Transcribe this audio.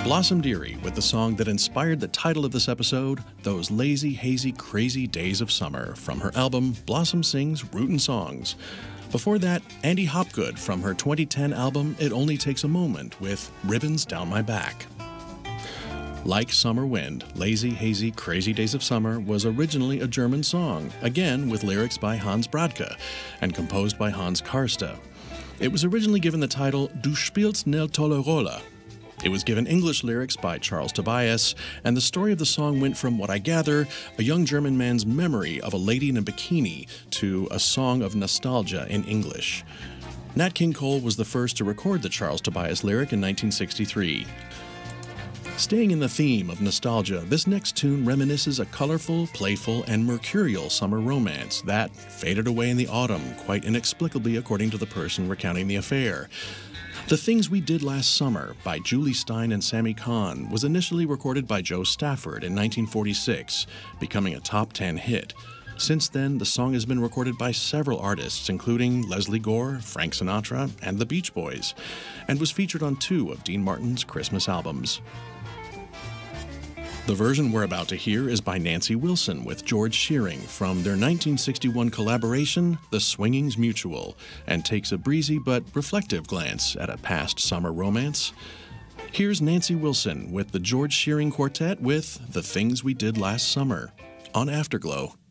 Blossom Dearie with the song that inspired the title of this episode, Those Lazy, Hazy, Crazy Days of Summer, from her album Blossom Sings Rootin' Songs. Before that, Andy Hopgood from her 2010 album It Only Takes a Moment with Ribbons Down My Back. Like Summer Wind, Lazy, Hazy, Crazy Days of Summer was originally a German song, again with lyrics by Hans Bradtke and composed by Hans Karste. It was originally given the title Du spielst ne tolle Rolle. It was given English lyrics by Charles Tobias, and the story of the song went from, what I gather, a young German man's memory of a lady in a bikini to a song of nostalgia in English. Nat King Cole was the first to record the Charles Tobias lyric in 1963. Staying in the theme of nostalgia, this next tune reminisces a colorful, playful, and mercurial summer romance that faded away in the autumn, quite inexplicably according to the person recounting the affair. The Things We Did Last Summer by Julie Stein and Sammy Cahn was initially recorded by Joe Stafford in 1946, becoming a top 10 hit. Since then, the song has been recorded by several artists, including Leslie Gore, Frank Sinatra, and the Beach Boys, and was featured on 2 of Dean Martin's Christmas albums. The version we're about to hear is by Nancy Wilson with George Shearing from their 1961 collaboration, The Swingings Mutual, and takes a breezy but reflective glance at a past summer romance. Here's Nancy Wilson with the George Shearing Quartet with The Things We Did Last Summer on Afterglow.